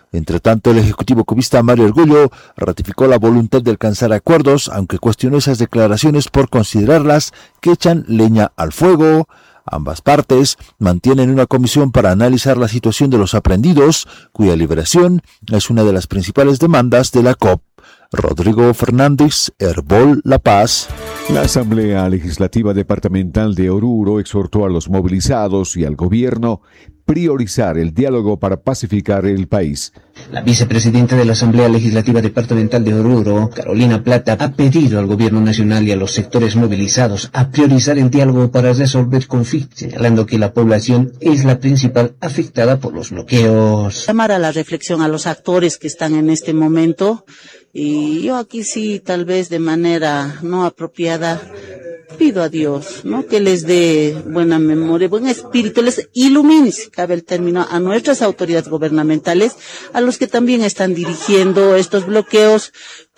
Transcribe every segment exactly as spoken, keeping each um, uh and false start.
Entre tanto, el ejecutivo cubista Mario Argüello ratificó la voluntad de alcanzar acuerdos, aunque cuestionó esas declaraciones por considerarlas que echan leña al fuego. Ambas partes mantienen una comisión para analizar la situación de los aprehendidos, cuya liberación es una de las principales demandas de la C O P. Rodrigo Fernández, Herbol La Paz. La Asamblea Legislativa Departamental de Oruro exhortó a los movilizados y al gobierno priorizar el diálogo para pacificar el país. La vicepresidenta de la Asamblea Legislativa Departamental de Oruro, Carolina Plata, ha pedido al gobierno nacional y a los sectores movilizados a priorizar el diálogo para resolver conflictos, señalando que la población es la principal afectada por los bloqueos. Llamar a la reflexión a los actores que están en este momento, y yo aquí sí, tal vez de manera no apropiada, pido a Dios, ¿no?, que les dé buena memoria, buen espíritu, les ilumine, si cabe el término, a nuestras autoridades gubernamentales, a los que también están dirigiendo estos bloqueos,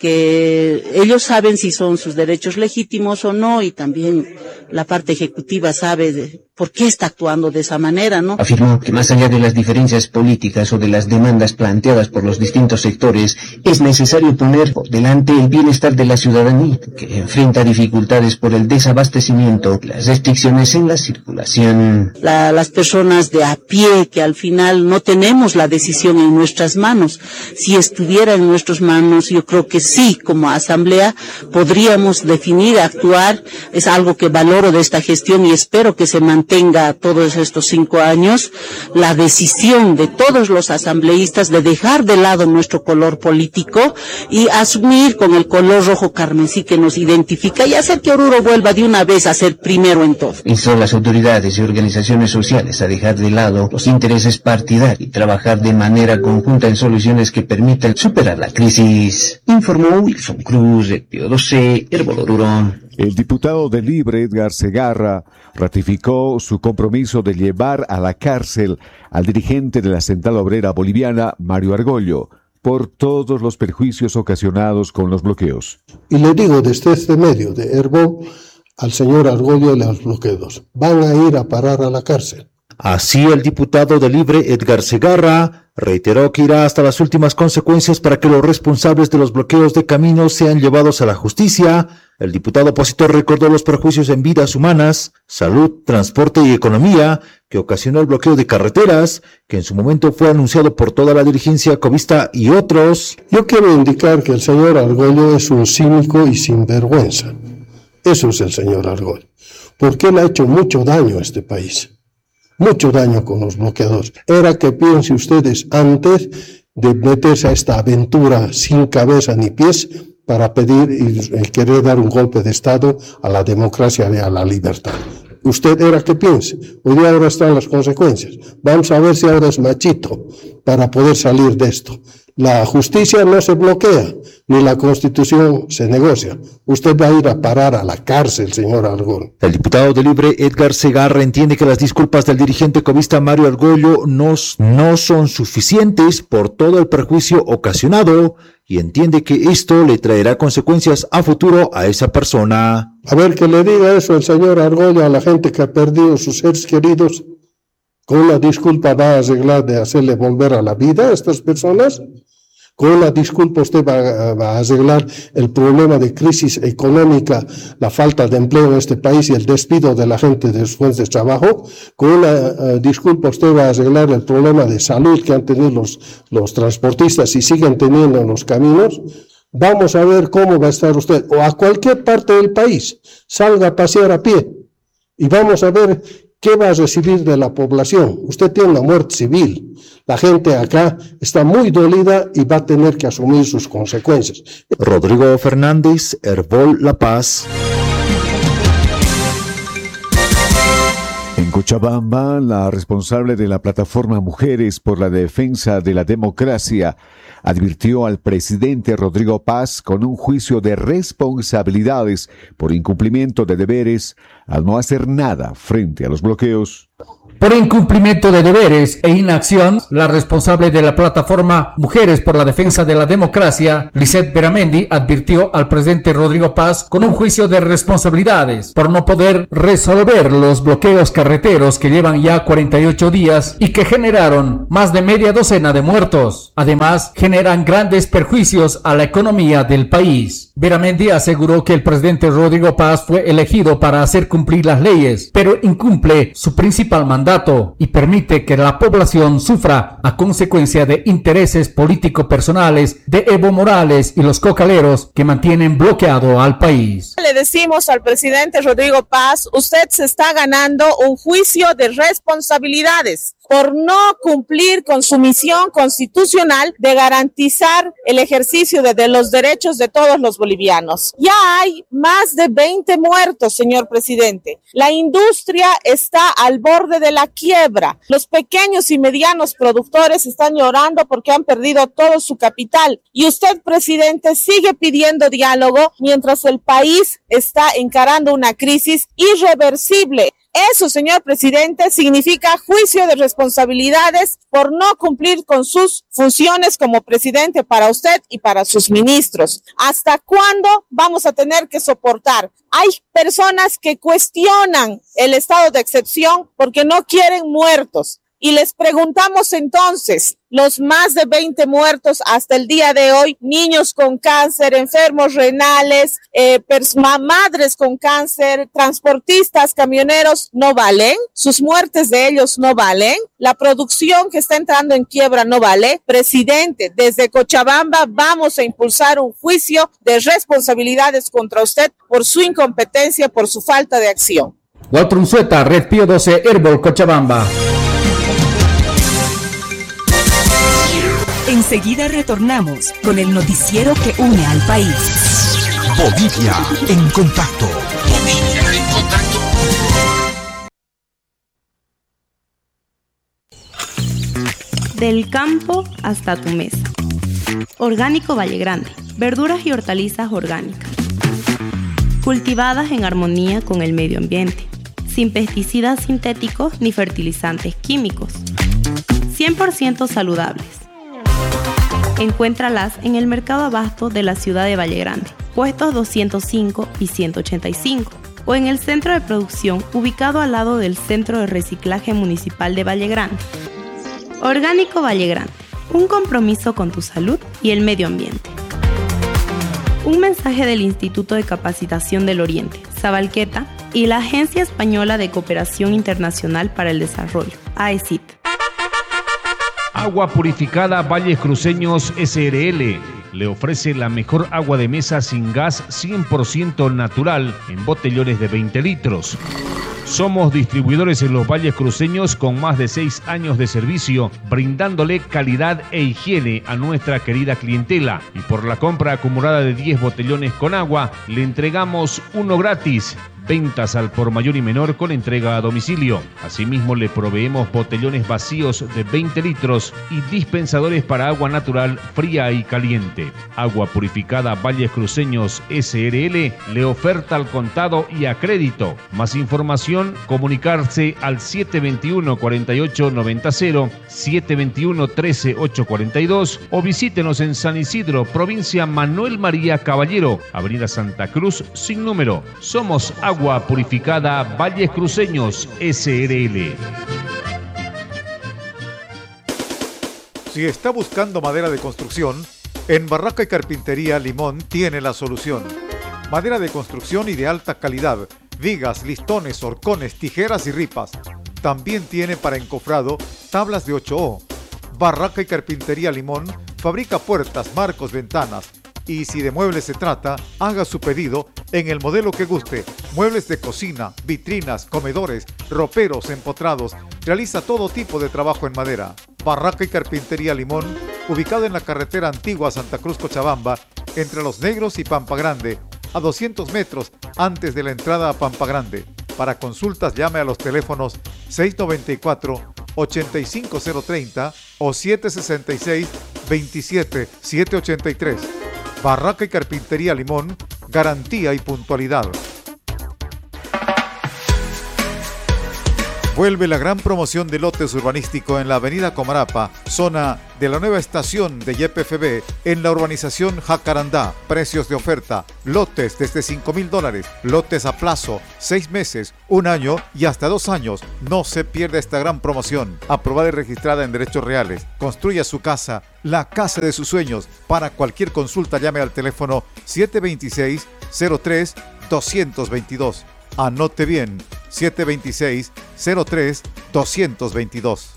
que ellos saben si son sus derechos legítimos o no, y también la parte ejecutiva sabe de por qué está actuando de esa manera, ¿no? Afirmó que más allá de las diferencias políticas o de las demandas planteadas por los distintos sectores, es necesario poner por delante el bienestar de la ciudadanía, que enfrenta dificultades por el desabastecimiento, las restricciones en la circulación. La, las personas de a pie, que al final no tenemos la decisión en nuestras manos. Si estuviera en nuestras manos, yo creo que sí, como asamblea, podríamos definir, actuar. Es algo que valoro de esta gestión y espero que se mantenga todos estos cinco años, la decisión de todos los asambleístas de dejar de lado nuestro color político y asumir con el color rojo carmesí que nos identifica y hacer que Oruro vuelva de una vez a ser primero en todo. Instó a las autoridades y organizaciones sociales a dejar de lado los intereses partidarios y trabajar de manera conjunta en soluciones que permitan superar la crisis. Informó Wilson Cruz, de Pío doce, Herbol Oruro. El diputado de Libre, Edgar Segarra, ratificó su compromiso de llevar a la cárcel al dirigente de la Central Obrera Boliviana, Mario Argüello, por todos los perjuicios ocasionados con los bloqueos. Y le digo desde este medio de Herbol al señor Argüello y los bloqueos, van a ir a parar a la cárcel. Así, el diputado de Libre, Edgar Segarra, reiteró que irá hasta las últimas consecuencias para que los responsables de los bloqueos de caminos sean llevados a la justicia. El diputado opositor recordó los perjuicios en vidas humanas, salud, transporte y economía que ocasionó el bloqueo de carreteras, que en su momento fue anunciado por toda la dirigencia covista y otros. Yo quiero indicar que el señor Argüello es un cínico y sinvergüenza. Eso es el señor Argüello, porque él ha hecho mucho daño a este país. Mucho daño con los bloqueadores. Era que piense ustedes antes de meterse a esta aventura sin cabeza ni pies para pedir y querer dar un golpe de Estado a la democracia y a la libertad. Usted era que piense. Hoy día ahora están las consecuencias. Vamos a ver si ahora es machito para poder salir de esto. La justicia no se bloquea, ni la Constitución se negocia. Usted va a ir a parar a la cárcel, señor Argüello. El diputado de Libre, Edgar Segarra, entiende que las disculpas del dirigente covista Mario Argüello no, no son suficientes por todo el perjuicio ocasionado y entiende que esto le traerá consecuencias a futuro a esa persona. A ver, que le diga eso el señor Argüello a la gente que ha perdido sus seres queridos. ¿Con una disculpa va a arreglar de hacerle volver a la vida a estas personas? ¿Con una disculpa usted va, va a arreglar el problema de crisis económica, la falta de empleo en este país y el despido de la gente de sus fuentes de trabajo? ¿Con una uh, disculpa usted va a arreglar el problema de salud que han tenido los, los transportistas y siguen teniendo en los caminos? Vamos a ver cómo va a estar usted, o a cualquier parte del país, salga a pasear a pie y vamos a ver ¿qué va a recibir de la población? Usted tiene una muerte civil. La gente acá está muy dolida y va a tener que asumir sus consecuencias. Rodrigo Fernández, Herbol La Paz. En Cochabamba, la responsable de la plataforma Mujeres por la Defensa de la Democracia advirtió al presidente Rodrigo Paz con un juicio de responsabilidades por incumplimiento de deberes al no hacer nada frente a los bloqueos. por incumplimiento de deberes e inacción. La responsable de la plataforma Mujeres por la Defensa de la Democracia, Lisette Beramendi, advirtió al presidente Rodrigo Paz con un juicio de responsabilidades por no poder resolver los bloqueos carreteros que llevan ya cuarenta y ocho días y que generaron más de media docena de muertos. Además, generan grandes perjuicios a la economía del país. Beramendi aseguró que el presidente Rodrigo Paz fue elegido para hacer cumplir las leyes, pero incumple su principal mandato y permite que la población sufra a consecuencia de intereses político-personales de Evo Morales y los cocaleros que mantienen bloqueado al país. Le decimos al presidente Rodrigo Paz, usted se está ganando un juicio de responsabilidades por no cumplir con su misión constitucional de garantizar el ejercicio de, de los derechos de todos los bolivianos. Ya hay más de veinte muertos, señor presidente. La industria está al borde de la quiebra. Los pequeños y medianos productores están llorando porque han perdido todo su capital. Y usted, presidente, sigue pidiendo diálogo mientras el país está encarando una crisis irreversible. Eso, señor presidente, significa juicio de responsabilidades por no cumplir con sus funciones como presidente para usted y para sus ministros. ¿Hasta cuándo vamos a tener que soportar? Hay personas que cuestionan el estado de excepción porque no quieren muertos. Y les preguntamos entonces, los más de veinte muertos hasta el día de hoy, niños con cáncer, enfermos renales, eh, madres con cáncer, transportistas, camioneros, ¿no valen? ¿Sus muertes de ellos no valen? ¿La producción que está entrando en quiebra no vale? Presidente, desde Cochabamba vamos a impulsar un juicio de responsabilidades contra usted por su incompetencia, por su falta de acción. Walter Unzueta, Red Pío doce, Herbol, Cochabamba. Enseguida retornamos con el noticiero que une al país. Bolivia en contacto. Bolivia en contacto. Del campo hasta tu mesa. Orgánico Valle Grande. Verduras y hortalizas orgánicas. Cultivadas en armonía con el medio ambiente. Sin pesticidas sintéticos ni fertilizantes químicos. cien por ciento saludables. Encuéntralas en el Mercado Abasto de la ciudad de Valle Grande, puestos doscientos cinco y ciento ochenta y cinco, o en el centro de producción ubicado al lado del Centro de Reciclaje Municipal de Valle Grande. Orgánico Valle Grande, un compromiso con tu salud y el medio ambiente. Un mensaje del Instituto de Capacitación del Oriente, Sabalqueta, y la Agencia Española de Cooperación Internacional para el Desarrollo, A E C I T. Agua Purificada Valles Cruceños S R L le ofrece la mejor agua de mesa sin gas cien por ciento natural en botellones de veinte litros. Somos distribuidores en los Valles Cruceños con más de seis años de servicio, brindándole calidad e higiene a nuestra querida clientela. Y por la compra acumulada de diez botellones con agua, le entregamos uno gratis. Ventas al por mayor y menor con entrega a domicilio. Asimismo, le proveemos botellones vacíos de veinte litros y dispensadores para agua natural fría y caliente. Agua Purificada Valles Cruceños S R L le oferta al contado y a crédito. Más información, comunicarse al siete dos uno, cuatro ocho nueve cero, siete dos uno, uno tres ocho cuatro dos o visítenos en San Isidro, provincia Manuel María Caballero, Avenida Santa Cruz, sin número. Somos Agua Purificada Valles Cruceños S R L. Si está buscando madera de construcción, en Barraca y Carpintería Limón tiene la solución. Madera de construcción y de alta calidad, vigas, listones, horcones, tijeras y ripas. También tiene para encofrado tablas de ocho O. Barraca y Carpintería Limón fabrica puertas, marcos, ventanas. Y si de muebles se trata, haga su pedido en el modelo que guste. Muebles de cocina, vitrinas, comedores, roperos, empotrados. Realiza todo tipo de trabajo en madera. Barraca y Carpintería Limón, ubicado en la carretera antigua Santa Cruz Cochabamba, entre Los Negros y Pampa Grande, a doscientos metros antes de la entrada a Pampa Grande. Para consultas llame a los teléfonos seis nueve cuatro, ocho cinco cero tres cero o siete seis seis, dos siete siete ocho tres. Barraca y Carpintería Limón, garantía y puntualidad. Vuelve la gran promoción de lotes urbanístico en la avenida Comarapa, zona de la nueva estación de Y P F B en la urbanización Jacarandá. Precios de oferta, lotes desde cinco mil dólares, lotes a plazo, seis meses, un año y hasta dos años. No se pierda esta gran promoción. Aprobada y registrada en derechos reales. Construya su casa, la casa de sus sueños. Para cualquier consulta llame al teléfono siete dos seis, cero tres, dos dos dos. Anote bien, siete dos seis, cero tres, dos dos dos.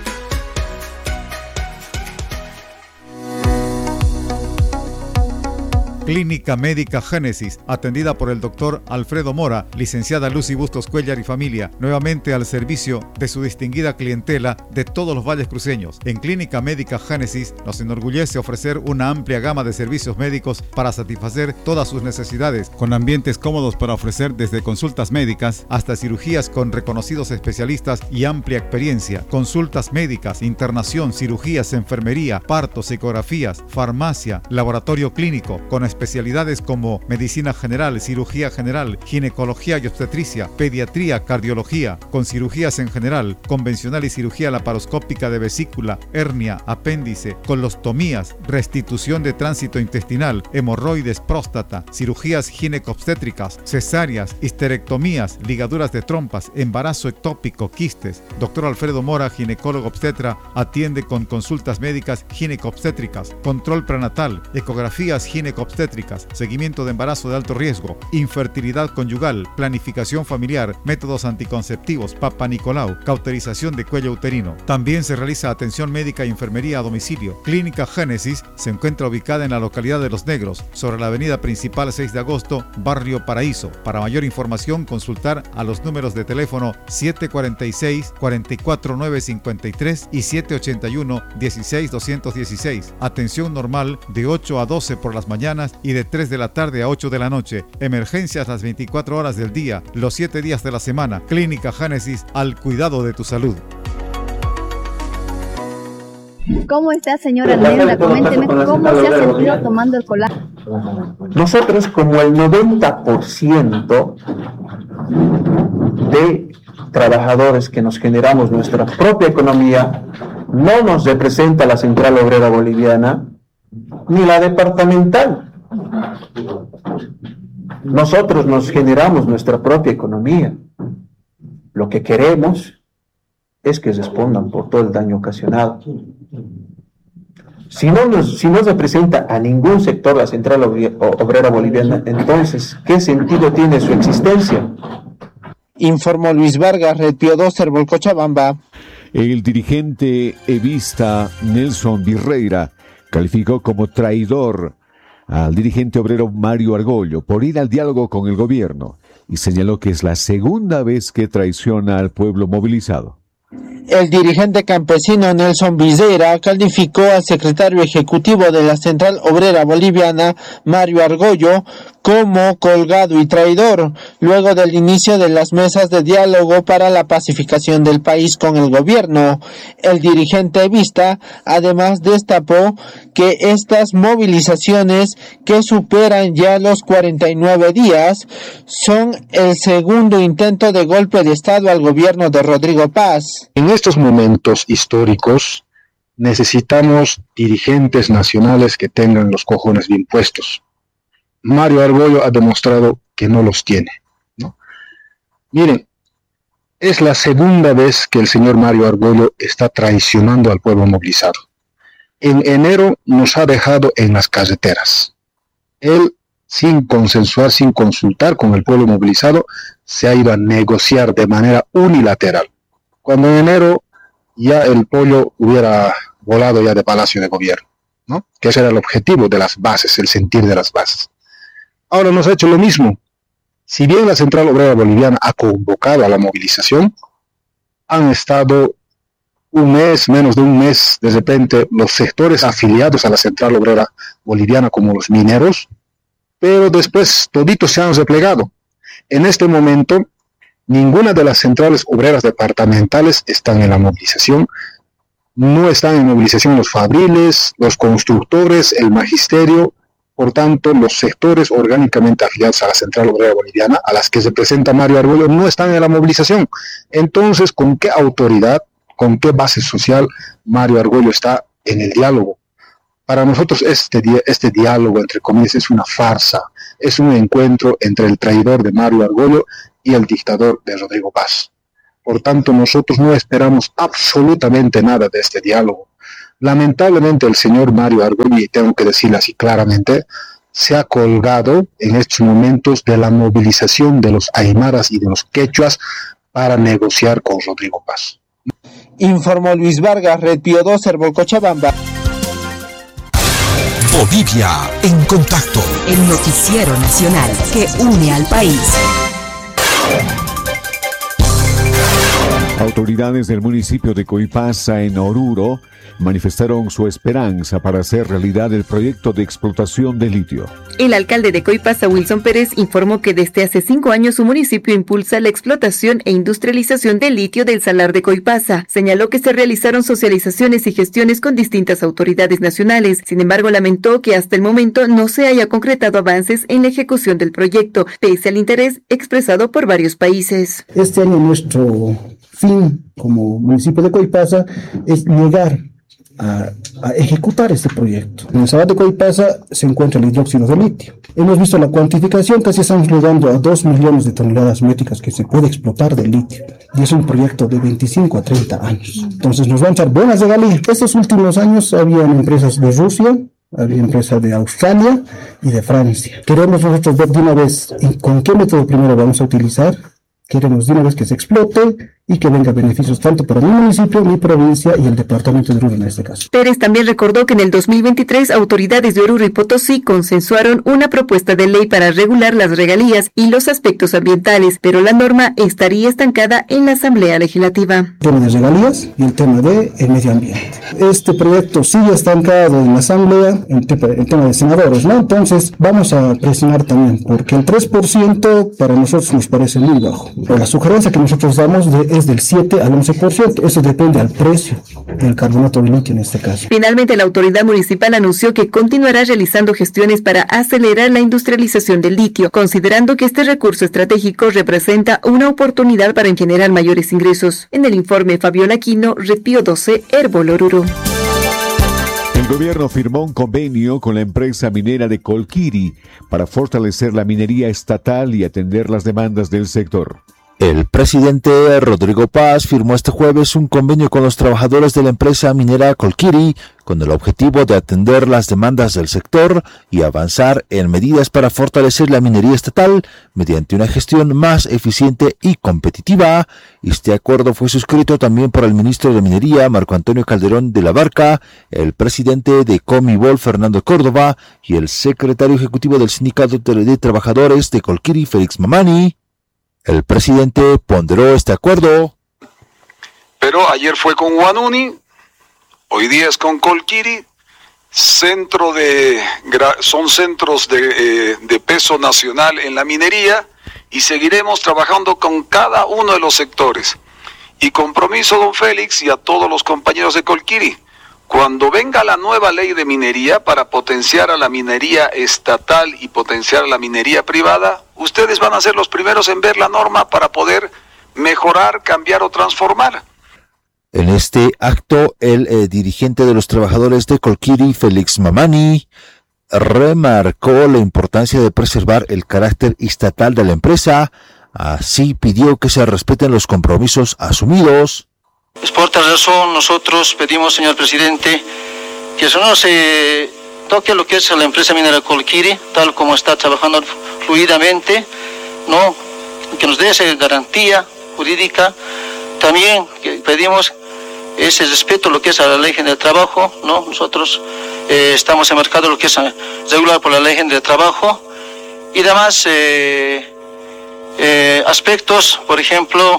Clínica Médica Génesis, atendida por el doctor Alfredo Mora, licenciada Lucy Bustos Cuellar y familia, nuevamente al servicio de su distinguida clientela de todos los valles cruceños. En Clínica Médica Génesis nos enorgullece ofrecer una amplia gama de servicios médicos para satisfacer todas sus necesidades, con ambientes cómodos para ofrecer desde consultas médicas hasta cirugías con reconocidos especialistas y amplia experiencia, consultas médicas, internación, cirugías, enfermería, partos, ecografías, farmacia, laboratorio clínico, con especialidades como medicina general, cirugía general, ginecología y obstetricia, pediatría, cardiología, con cirugías en general, convencional y cirugía laparoscópica de vesícula, hernia, apéndice, colostomías, restitución de tránsito intestinal, hemorroides, próstata, cirugías ginecobstétricas, cesáreas, histerectomías, ligaduras de trompas, embarazo ectópico, quistes. Doctor Alfredo Mora, ginecólogo obstetra, atiende con consultas médicas ginecobstétricas, control prenatal, ecografías ginecobstétricas, seguimiento de embarazo de alto riesgo, infertilidad conyugal, planificación familiar, métodos anticonceptivos, Papa Nicolau, cauterización de cuello uterino. También se realiza atención médica e enfermería a domicilio. Clínica Génesis se encuentra ubicada en la localidad de Los Negros, sobre la avenida principal seis de agosto, barrio Paraíso. Para mayor información, consultar a los números de teléfono siete cuatro seis, cuatro cuatro nueve cinco tres y siete ocho uno, uno seis dos uno seis. Atención normal de ocho a doce por las mañanas y de tres de la tarde a ocho de la noche. Emergencias las veinticuatro horas del día, los siete días de la semana. Clínica Génesis, al cuidado de tu salud. ¿Cómo está, señora Almenda? Coménteme cómo se ha sentido tomando el colágeno. Nosotros, como el noventa por ciento de trabajadores que nos generamos nuestra propia economía, no nos representa la Central Obrera Boliviana ni la departamental. Nosotros nos generamos nuestra propia economía. Lo que queremos es que respondan por todo el daño ocasionado. Si no nos, si no representa a ningún sector la Central Obrera Boliviana, entonces, ¿qué sentido tiene su existencia? Informó Luis Vargas, Red Pío dos, Cochabamba. El dirigente evista Nelson Virreira calificó como traidor al dirigente obrero Mario Argollo por ir al diálogo con el gobierno y señaló que es la segunda vez que traiciona al pueblo movilizado. El dirigente campesino Nelson Virreira calificó al secretario ejecutivo de la Central Obrera Boliviana, Mario Argollo, como colgado y traidor, luego del inicio de las mesas de diálogo para la pacificación del país con el gobierno. El dirigente evista además destapó que estas movilizaciones, que superan ya los cuarenta y nueve días, son el segundo intento de golpe de Estado al gobierno de Rodrigo Paz. En estos momentos históricos necesitamos dirigentes nacionales que tengan los cojones bien puestos. Mario Argollo ha demostrado que no los tiene, ¿no? Miren, es la segunda vez que el señor Mario Argollo está traicionando al pueblo movilizado. En enero nos ha dejado en las carreteras. Él, sin consensuar, sin consultar con el pueblo movilizado, se ha ido a negociar de manera unilateral, cuando en enero ya el pollo hubiera volado ya de Palacio de Gobierno, ¿no? Que ese era el objetivo de las bases, el sentir de las bases. Ahora nos ha hecho lo mismo. Si bien la Central Obrera Boliviana ha convocado a la movilización, han estado un mes, menos de un mes, de repente, los sectores afiliados a la Central Obrera Boliviana, como los mineros, pero después toditos se han replegado. En este momento, ninguna de las centrales obreras departamentales están en la movilización. No están en movilización los fabriles, los constructores, el magisterio, Por tanto, los sectores orgánicamente afiliados a la Central Obrera Boliviana, a las que representa Mario Argollo, no están en la movilización. Entonces, ¿con qué autoridad, con qué base social Mario Argollo está en el diálogo? Para nosotros este, este diálogo, entre comillas, es una farsa, es un encuentro entre el traidor de Mario Argollo y el dictador de Rodrigo Paz. Por tanto, nosotros no esperamos absolutamente nada de este diálogo. Lamentablemente el señor Mario Argollo, y tengo que decirlo así claramente, se ha colgado en estos momentos de la movilización de los aymaras y de los quechuas para negociar con Rodrigo Paz. Informó Luis Vargas, Red Pío dos, Herbol Cochabamba. Bolivia en contacto. El noticiero nacional que une al país. Autoridades del municipio de Coipasa, en Oruro, manifestaron su esperanza para hacer realidad el proyecto de explotación de litio. El alcalde de Coipasa, Wilson Pérez, informó que desde hace cinco años su municipio impulsa la explotación e industrialización del litio del salar de Coipasa. Señaló que se realizaron socializaciones y gestiones con distintas autoridades nacionales. Sin embargo, lamentó que hasta el momento no se haya concretado avances en la ejecución del proyecto, pese al interés expresado por varios países. Este año nuestro fin como municipio de Coipasa es llegar A, a ejecutar este proyecto. En el salar de Coipasa se encuentra el hidróxido de litio. Hemos visto la cuantificación, casi estamos llegando a dos millones de toneladas métricas que se puede explotar de litio. Y es un proyecto de veinticinco a treinta años. Entonces nos van a echar buenas regalías. Estos últimos años habían empresas de Rusia, había empresas de Australia y de Francia. Queremos nosotros ver de una vez con qué método primero vamos a utilizar. Queremos de una vez que se explote y que venga beneficios tanto para mi municipio, mi provincia y el departamento de Oruro en este caso. Pérez también recordó que en el dos mil veintitrés autoridades de Oruro y Potosí consensuaron una propuesta de ley para regular las regalías y los aspectos ambientales, pero la norma estaría estancada en la Asamblea Legislativa. El tema de regalías y el tema de el medio ambiente. Este proyecto sigue estancado en la Asamblea, en el tema de senadores, ¿no? Entonces vamos a presionar también, porque el tres por ciento para nosotros nos parece muy bajo. La sugerencia que nosotros damos de es del siete al once por ciento. Eso depende al precio del carbonato de litio en este caso. Finalmente, la autoridad municipal anunció que continuará realizando gestiones para acelerar la industrialización del litio, considerando que este recurso estratégico representa una oportunidad para generar mayores ingresos. En el informe, Fabiola Aquino, Red Pío doce, Herbol Oruro. El gobierno firmó un convenio con la empresa minera de Colquiri para fortalecer la minería estatal y atender las demandas del sector. El presidente Rodrigo Paz firmó este jueves un convenio con los trabajadores de la empresa minera Colquiri con el objetivo de atender las demandas del sector y avanzar en medidas para fortalecer la minería estatal mediante una gestión más eficiente y competitiva. Este acuerdo fue suscrito también por el ministro de Minería, Marco Antonio Calderón de la Barca, el presidente de Comibol, Fernando Córdoba, y el secretario ejecutivo del Sindicato de Trabajadores de Colquiri, Félix Mamani. El presidente ponderó este acuerdo. Pero ayer fue con Guanuni, hoy día es con Colquiri, centro de, son centros de, eh, de peso nacional en la minería, y seguiremos trabajando con cada uno de los sectores. Y compromiso, don Félix, y a todos los compañeros de Colquiri, cuando venga la nueva ley de minería para potenciar a la minería estatal y potenciar a la minería privada, ustedes van a ser los primeros en ver la norma para poder mejorar, cambiar o transformar. En este acto, el eh, dirigente de los trabajadores de Colquiri, Félix Mamani, remarcó la importancia de preservar el carácter estatal de la empresa. Así pidió que se respeten los compromisos asumidos. Es por tal razón nosotros pedimos, señor presidente, que eso no se toque lo que es la empresa minera Colquiri, tal como está trabajando fluidamente, no, que nos dé esa garantía jurídica. También que pedimos ese respeto a lo que es a la ley general de trabajo, no, nosotros eh, estamos enmarcados en lo que es regulado por la ley general de trabajo y demás eh, eh, aspectos, por ejemplo,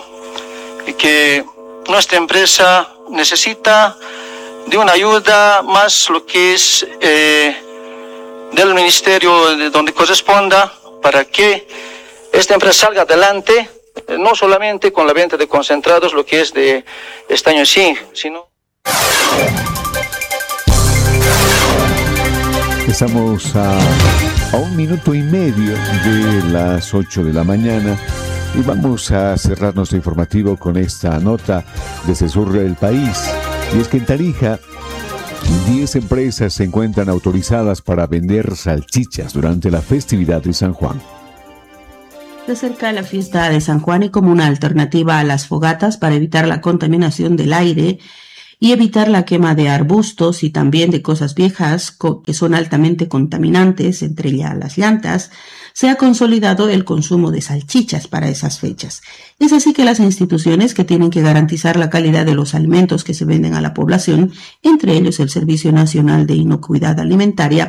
que nuestra empresa necesita de una ayuda más lo que es eh, del ministerio de donde corresponda para que esta empresa salga adelante, eh, no solamente con la venta de concentrados, lo que es de estaño en sí, sino... Estamos a, a un minuto y medio de las ocho de la mañana y vamos a cerrar nuestro informativo con esta nota desde el sur del país. Y es que en Tarija, diez empresas se encuentran autorizadas para vender salchichas durante la festividad de San Juan. Se acerca la fiesta de San Juan y como una alternativa a las fogatas para evitar la contaminación del aire y evitar la quema de arbustos y también de cosas viejas que son altamente contaminantes, entre ellas las llantas, se ha consolidado el consumo de salchichas para esas fechas. Es así que las instituciones que tienen que garantizar la calidad de los alimentos que se venden a la población, entre ellos el Servicio Nacional de Inocuidad Alimentaria,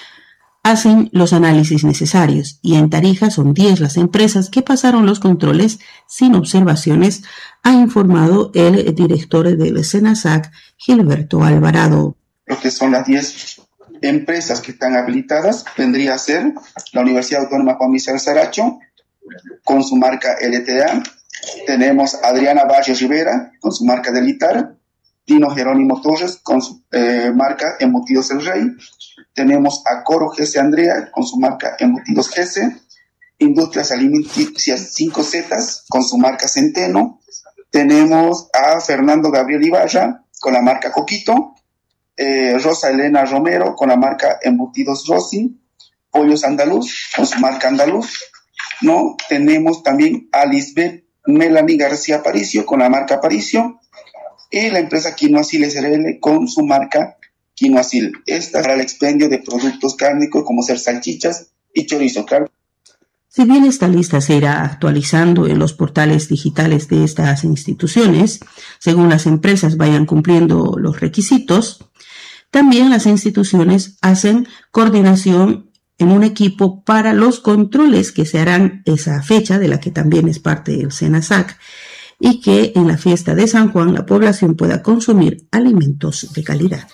hacen los análisis necesarios y en Tarija son diez las empresas que pasaron los controles sin observaciones, ha informado el director del SENASAC, Gilberto Alvarado. Lo que son las diez empresas que están habilitadas vendría a ser la Universidad Autónoma Juan Misael Saracho con su marca L T A, tenemos Adriana Valle Rivera con su marca Delitar, Tino Jerónimo Torres con su eh, marca Embutidos El Rey, tenemos a Coro G C Andrea con su marca Embutidos G C, Industrias Alimenticias cinco Zetas con su marca Centeno, tenemos a Fernando Gabriel Ibarra con la marca Coquito, eh, Rosa Elena Romero con la marca Embutidos Rossi, Pollos Andaluz con su marca Andaluz, ¿no? Tenemos también a Lisbeth Melanie García Aparicio con la marca Aparicio y la empresa Quinoasil S R L con su marca Quinoasil. Esta es para el expendio de productos cárnicos como ser salchichas y chorizo, claro. Si bien esta lista se irá actualizando en los portales digitales de estas instituciones, según las empresas vayan cumpliendo los requisitos, también las instituciones hacen coordinación en un equipo para los controles que se harán esa fecha, de la que también es parte el SENASAC, y que en la fiesta de San Juan la población pueda consumir alimentos de calidad.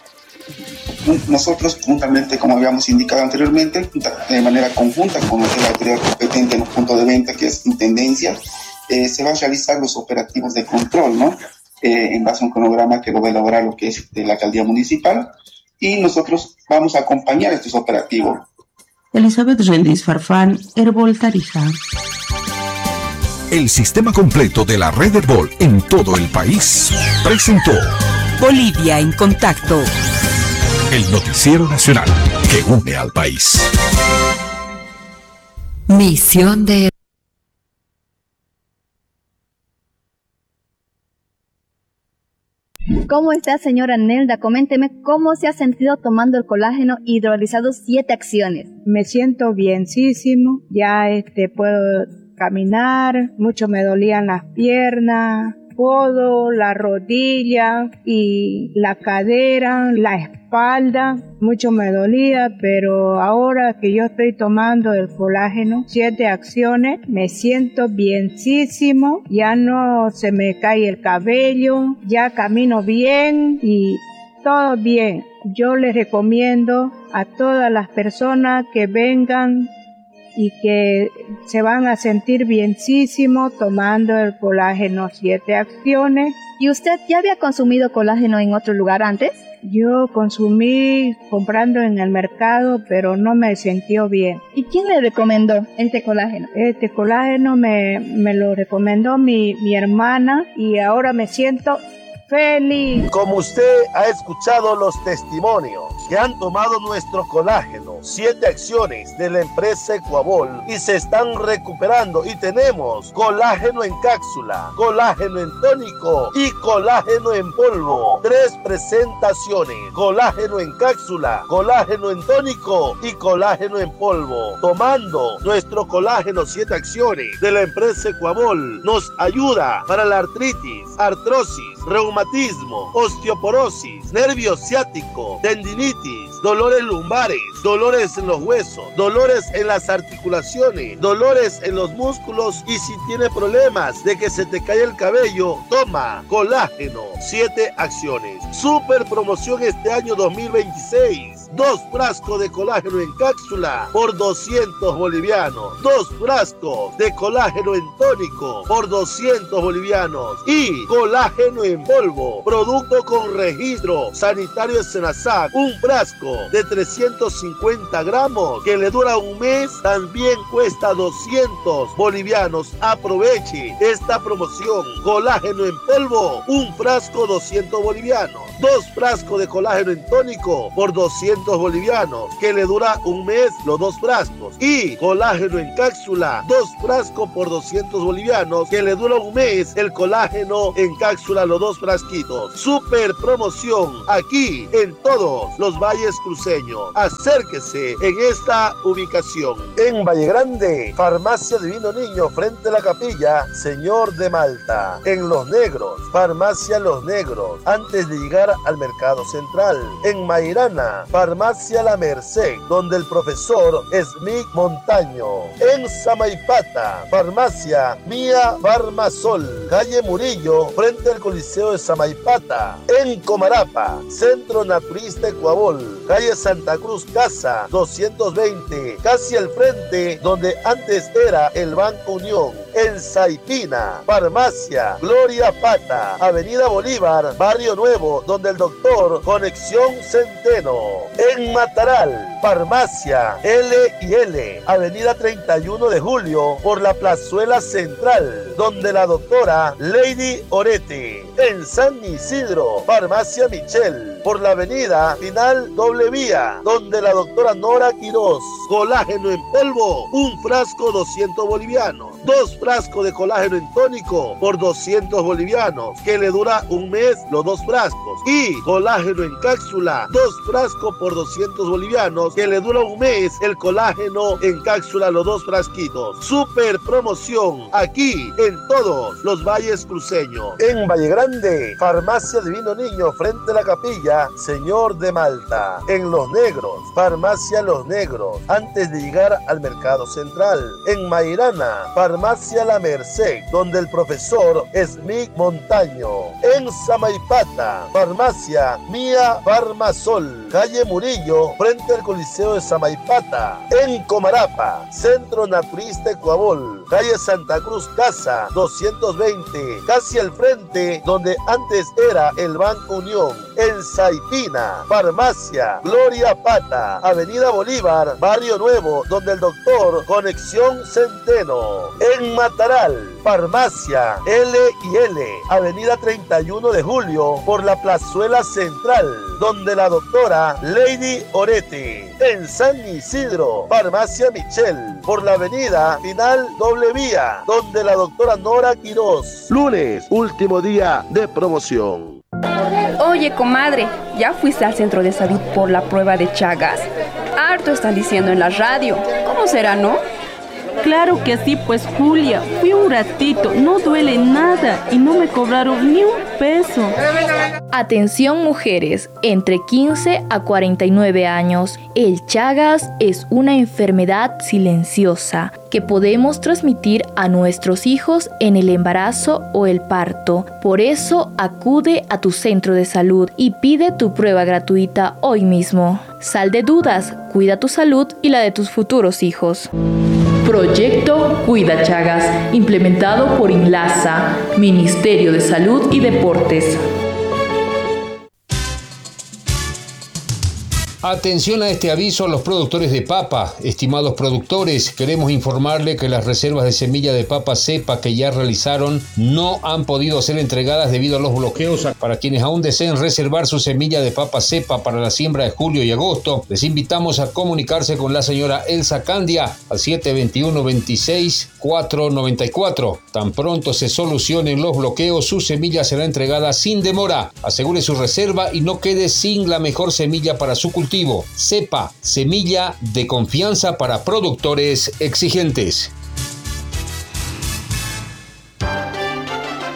Nosotros, juntamente, como habíamos indicado anteriormente, de manera conjunta con la autoridad competente en los puntos de venta, que es Intendencia, eh, se van a realizar los operativos de control, ¿no? Eh, en base a un cronograma que lo va a elaborar lo que es de la alcaldía municipal, y nosotros vamos a acompañar estos operativos. Elizabeth Rendiz Farfán, Herbol Tarija. El sistema completo de la red Herbol en todo el país presentó Bolivia en Contacto, el noticiero nacional que une al país. Misión de ¿Cómo está, señora Nelda? Coménteme cómo se ha sentido tomando el colágeno hidrolizado siete acciones. Me siento bienísimo, ya este puedo caminar, mucho me dolían las piernas, codo, la rodilla y la cadera, la espalda, mucho me dolía, pero ahora que yo estoy tomando el colágeno, siete acciones, me siento bienísimo, ya no se me cae el cabello, ya camino bien y todo bien. Yo les recomiendo a todas las personas que vengan y que se van a sentir bienísimo tomando el colágeno siete acciones. ¿Y usted ya había consumido colágeno en otro lugar antes? Yo consumí comprando en el mercado, pero no me sintió bien. ¿Y quién le recomendó este colágeno? Este colágeno me, me lo recomendó mi, mi hermana y ahora me siento feliz. Como usted ha escuchado los testimonios que han tomado nuestro colágeno, siete acciones de la empresa Ecuabol y se están recuperando, y tenemos colágeno en cápsula, colágeno en tónico y colágeno en polvo. Tres presentaciones: colágeno en cápsula, colágeno en tónico y colágeno en polvo. Tomando nuestro colágeno siete acciones de la empresa Ecuabol nos ayuda para la artritis, artrosis, reumatismo, osteoporosis, nervio ciático, tendinitis, dolores lumbares, dolores en los huesos, dolores en las articulaciones, dolores en los músculos, y si tiene problemas de que se te cae el cabello, toma colágeno siete acciones. Super promoción este año dos mil veintiséis. dos frascos de colágeno en cápsula por doscientos bolivianos, dos frascos de colágeno en tónico por doscientos bolivianos y colágeno en polvo, producto con registro sanitario Senasac, un frasco de trescientos cincuenta gramos que le dura un mes, también cuesta doscientos bolivianos. Aproveche esta promoción. Colágeno en polvo, un frasco doscientos bolivianos, dos frascos de colágeno en tónico por doscientos bolivianos que le dura un mes los dos frascos, y colágeno en cápsula, dos frascos por doscientos bolivianos que le dura un mes el colágeno en cápsula, los dos frasquitos. Super promoción aquí en todos los valles cruceños. Acérquese en esta ubicación. En Valle Grande, Farmacia Divino Niño frente a la capilla Señor de Malta. En Los Negros, Farmacia Los Negros antes de llegar al Mercado Central. En Mairana, Farmacia La Merced, donde el profesor Smith Montaño. En Samaipata, Farmacia Mía Farmasol, calle Murillo, frente al Coliseo de Samaipata. En Comarapa, Centro Naturista Ecuabol, calle Santa Cruz Casa doscientos veinte, casi al frente donde antes era el Banco Unión. En Saipina, Farmacia Gloria Pata, Avenida Bolívar, Barrio Nuevo, donde el doctor Conexión Centeno. En Mataral, Farmacia L y L, Avenida treinta y uno de Julio, por la Plazuela Central, donde la doctora Lady Orete. En San Isidro, Farmacia Michel, por la Avenida Final Doble Vía, donde la doctora Nora Quiroz. Colágeno en polvo, un frasco doscientos bolivianos, dos frascos de colágeno en tónico por doscientos bolivianos que le dura un mes los dos frascos, y colágeno en cápsula, dos frascos por doscientos bolivianos que le dura un mes el colágeno en cápsula, los dos frasquitos. Super promoción aquí en todos los valles cruceños. En Valle Grande, Farmacia Divino Niño frente a la capilla Señor de Malta. En Los Negros, Farmacia Los Negros antes de llegar al Mercado Central. En Mairana, Farmacia La Merced, donde el profesor Smith Montaño. En Samaipata, Farmacia Mía Farmasol, calle Murillo, frente al Coliseo de Samaipata. En Comarapa, Centro Naturista Ecuabol, calle Santa Cruz Casa doscientos veinte, casi al frente donde antes era el Banco Unión. En Saipina, Farmacia Gloria Pata, Avenida Bolívar, Barrio Nuevo, donde el doctor Conexión Centeno. En Mataral, Farmacia L y L, Avenida treinta y uno de Julio, por la Plazuela Central, donde la doctora Lady Orete. En San Isidro, Farmacia Michel, por la Avenida Final Doble Vía, donde la doctora Nora Quiroz. Lunes, último día de promoción. Oye, comadre, ¿ya fuiste al centro de salud por la prueba de Chagas? Harto están diciendo en la radio. ¿Cómo será, no? Claro que sí, pues Julia, fui un ratito, no duele nada y no me cobraron ni un peso. Atención mujeres, entre quince a cuarenta y nueve años, el Chagas es una enfermedad silenciosa que podemos transmitir a nuestros hijos en el embarazo o el parto. Por eso acude a tu centro de salud y pide tu prueba gratuita hoy mismo. Sal de dudas, cuida tu salud y la de tus futuros hijos. Proyecto Cuida Chagas, implementado por INLASA, Ministerio de Salud y Deportes. Atención a este aviso a los productores de papa. Estimados productores, queremos informarle que las reservas de semilla de papa cepa que ya realizaron no han podido ser entregadas debido a los bloqueos. Para quienes aún deseen reservar su semilla de papa cepa para la siembra de julio y agosto, les invitamos a comunicarse con la señora Elsa Candia al siete veintiuno veintiséis cuatrocientos noventa y cuatro. Tan pronto se solucionen los bloqueos, su semilla será entregada sin demora. Asegure su reserva y no quede sin la mejor semilla para su cultivo. Cepa, semilla de confianza para productores exigentes.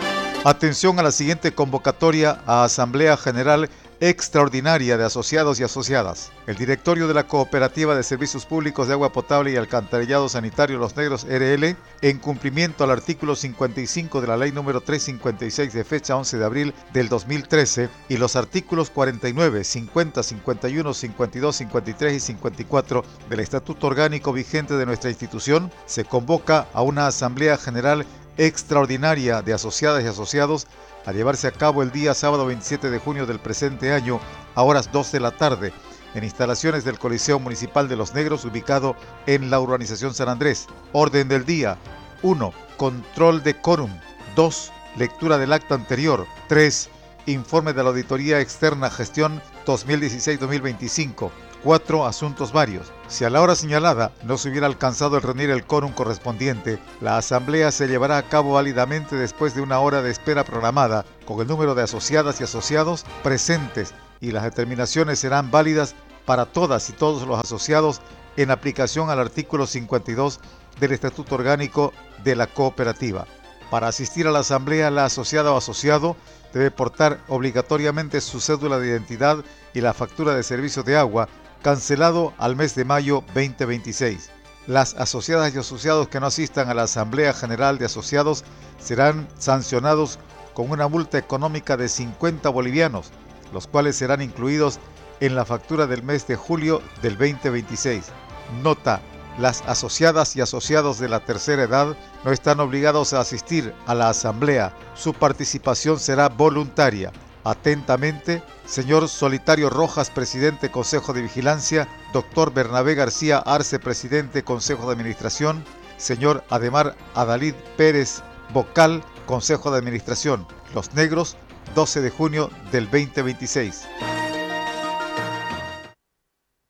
Atención a la siguiente convocatoria a Asamblea General Extraordinaria de Asociados y Asociadas. El directorio de la Cooperativa de Servicios Públicos de Agua Potable y Alcantarillado Sanitario Los Negros R L, en cumplimiento al artículo cincuenta y cinco de la Ley número trescientos cincuenta y seis de fecha once de abril del dos mil trece y los artículos cuarenta y nueve, cincuenta, cincuenta y uno, cincuenta y dos, cincuenta y tres y cincuenta y cuatro del Estatuto Orgánico vigente de nuestra institución, se convoca a una Asamblea General Extraordinaria de Asociadas y Asociados a llevarse a cabo el día sábado veintisiete de junio del presente año a horas dos de la tarde en instalaciones del Coliseo Municipal de Los Negros, ubicado en la urbanización San Andrés. Orden del día: uno. Control de quórum. dos. Lectura del acta anterior. tres. Informe de la Auditoría Externa Gestión dos mil dieciséis dos mil veinticinco. cuatro. Asuntos varios. Si a la hora señalada no se hubiera alcanzado el reunir el quórum correspondiente, la asamblea se llevará a cabo válidamente después de una hora de espera programada, con el número de asociadas y asociados presentes, y las determinaciones serán válidas para todas y todos los asociados en aplicación al artículo cincuenta y dos del Estatuto Orgánico de la Cooperativa. Para asistir a la asamblea, la asociada o asociado debe portar obligatoriamente su cédula de identidad y la factura de servicio de agua, cancelado al mes de mayo veinte veintiséis. Las asociadas y asociados que no asistan a la Asamblea General de Asociados serán sancionados con una multa económica de cincuenta bolivianos, los cuales serán incluidos en la factura del mes de julio del veinte veintiséis. Nota: las asociadas y asociados de la tercera edad no están obligados a asistir a la asamblea. Su participación será voluntaria. Atentamente, señor Solitario Rojas, presidente Consejo de Vigilancia, doctor Bernabé García Arce, presidente Consejo de Administración, señor Ademar Adalid Pérez, vocal Consejo de Administración. Los Negros, doce de junio del veinte veintiséis.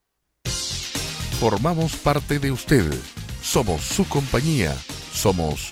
Formamos parte de usted. Somos su compañía. Somos